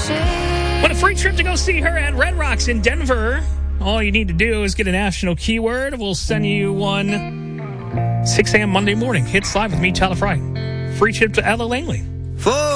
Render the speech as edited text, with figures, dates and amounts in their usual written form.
Want a free trip to go see her at Red Rocks in Denver? All you need to do is get a national keyword. We'll send you one 6 a.m. Monday morning. Hits live with me, Tyler Fry. Free trip to Ella Langley.